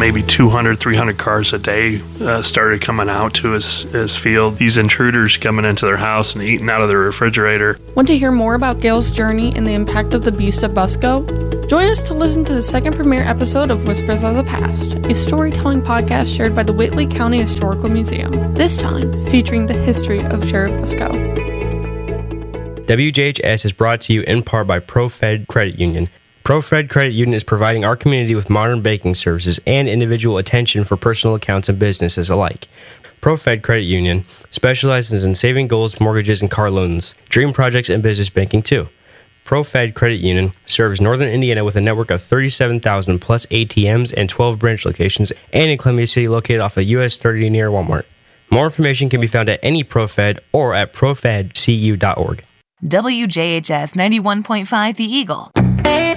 maybe 200, 300 cars a day started coming out to his field. These intruders coming into their house and eating out of their refrigerator. Want to hear more about Gail's journey and the impact of the Beast of Busco? Join us to listen to the second premiere episode of Whispers of the Past, a storytelling podcast shared by the Whitley County Historical Museum, this time featuring the history of Sheriff Busco. WJHS is brought to you in part by ProFed Credit Union. ProFed Credit Union is providing our community with modern banking services and individual attention for personal accounts and businesses alike. ProFed Credit Union specializes in saving goals, mortgages, and car loans, dream projects, and business banking too. ProFed Credit Union serves Northern Indiana with a network of 37,000 plus ATMs and 12 branch locations, and in Columbia City located off of US 30 near Walmart. More information can be found at any ProFed or at profedcu.org. WJHS 91.5 The Eagle.